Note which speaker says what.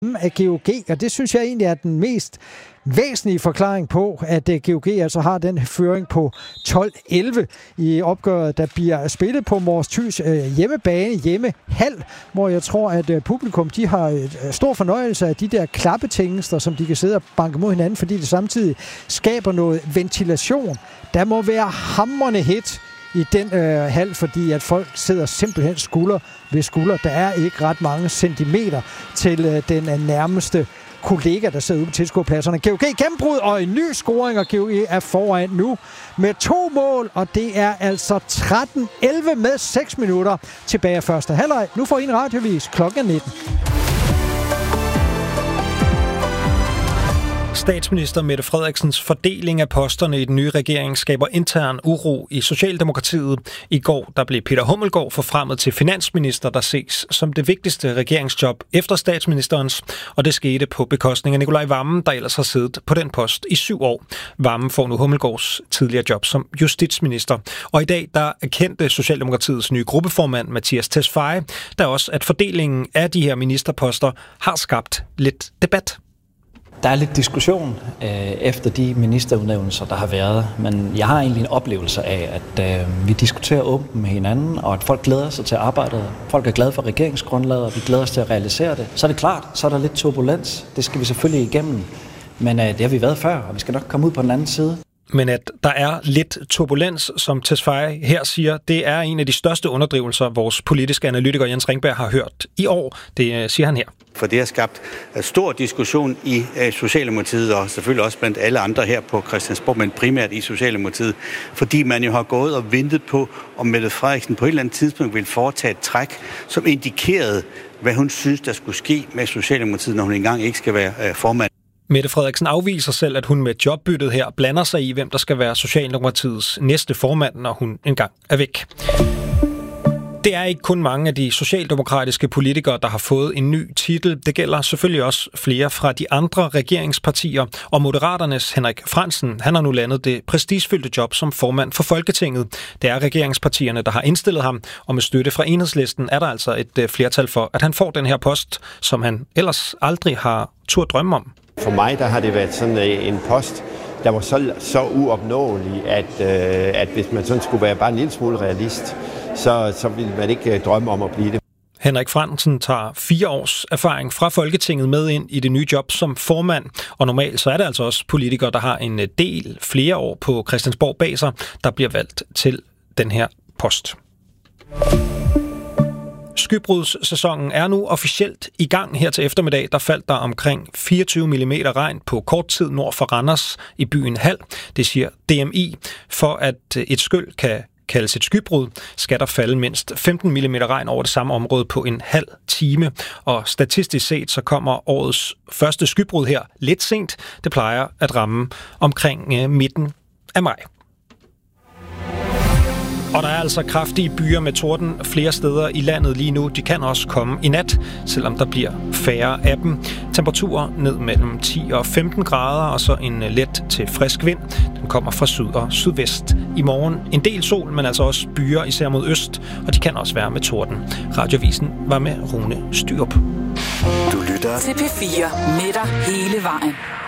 Speaker 1: af GOG, og det synes jeg egentlig er den mest væsentlige forklaring på, at GOG altså har den føring på 12-11 i opgøret, der bliver spillet på Mors Thys hjemmehal, hvor jeg tror, at publikum de har stor fornøjelse af de der klappetingester, som de kan sidde og banke mod hinanden, fordi det samtidig skaber noget ventilation. Der må være hamrende hit i den hal, fordi at folk sidder simpelthen skulder ved skulder. Der er ikke ret mange centimeter til den nærmeste kollega, der sidder ude på tilskuerpladserne. GOG gennembrud og en ny scoring, og GOG er foran nu med 2 mål, og det er altså 13-11 med 6 minutter tilbage af første halvleg. Nu får I en radiovis klokken 19.
Speaker 2: Statsminister Mette Frederiksens fordeling af posterne i den nye regering skaber intern uro i Socialdemokratiet. I går der blev Peter Hummelgaard forfremmet til finansminister, der ses som det vigtigste regeringsjob efter statsministerens, og det skete på bekostning af Nicolai Wammen, der ellers har siddet på den post i 7 år. Wammen får nu Hummelgaards tidligere job som justitsminister. Og i dag der erkendte Socialdemokratiets nye gruppeformand Mattias Tesfaye, der også at fordelingen af de her ministerposter har skabt lidt debat.
Speaker 3: Der er lidt diskussion efter de ministerudnævnelser, der har været, men jeg har egentlig en oplevelse af, at vi diskuterer åbent med hinanden, og at folk glæder sig til arbejdet. Folk er glade for regeringsgrundlaget, og vi glæder os til at realisere det. Så er det klart, så er der lidt turbulens. Det skal vi selvfølgelig igennem, men det har vi været før, og vi skal nok komme ud på den anden side.
Speaker 2: Men at der er lidt turbulens, som Tesfaye her siger, det er en af de største underdrivelser, vores politiske analytiker Jens Ringberg har hørt i år. Det siger han her.
Speaker 4: For det har skabt stor diskussion i Socialdemokratiet, og selvfølgelig også blandt alle andre her på Christiansborg, men primært i Socialdemokratiet, fordi man jo har gået og ventet på, om Mette Frederiksen på et eller andet tidspunkt vil foretage et træk, som indikerede, hvad hun synes, der skulle ske med Socialdemokratiet, når hun engang ikke skal være formand.
Speaker 2: Mette Frederiksen afviser selv, at hun med jobbyttet her blander sig i, hvem der skal være Socialdemokratiets næste formand, når hun engang er væk. Det er ikke kun mange af de socialdemokratiske politikere, der har fået en ny titel. Det gælder selvfølgelig også flere fra de andre regeringspartier. Og Moderaternes Henrik Frandsen, han har nu landet det prestigefyldte job som formand for Folketinget. Det er regeringspartierne, der har indstillet ham, og med støtte fra Enhedslisten er der altså et flertal for, at han får den her post, som han ellers aldrig har turde drømme om.
Speaker 5: For mig der har det været sådan en post, der var så uopnåelig, at hvis man sådan skulle være bare en lille smule realist, så ville man ikke drømme om at blive det.
Speaker 2: Henrik Frandsen tager 4 års erfaring fra Folketinget med ind i det nye job som formand, og normalt så er det altså også politikere, der har en del flere år på Christiansborg bag sig, der bliver valgt til den her post. Skybrudssæsonen er nu officielt i gang her til eftermiddag. Der faldt der omkring 24 mm regn på kort tid nord for Randers i byen Hald. Det siger DMI. For at et skyl kan kaldes et skybrud, skal der falde mindst 15 mm regn over det samme område på en halv time. Og statistisk set så kommer årets første skybrud her lidt sent. Det plejer at ramme omkring midten af maj. Og der er altså kraftige byer med torden flere steder i landet lige nu. De kan også komme i nat, selvom der bliver færre af dem. Temperaturer ned mellem 10 og 15 grader, og så en let til frisk vind. Den kommer fra syd og sydvest. I morgen en del sol, men altså også byer, især mod øst, og de kan også være med torden. Radiovisen var med Rune Styrup.
Speaker 6: Du lytter til P4 med dig hele vejen.